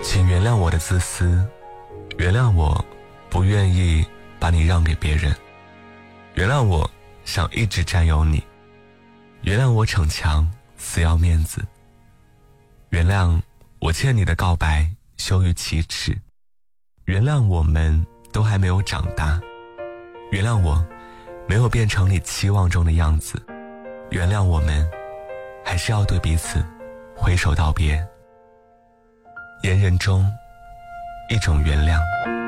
请原谅我的自私，原谅我不愿意把你让给别人，原谅我想一直占有你，原谅我逞强死要面子，原谅我欠你的告白羞于启齿，原谅我们都还没有长大，原谅我没有变成你期望中的样子，原谅我们还是要对彼此挥手道别。言人中一种原谅。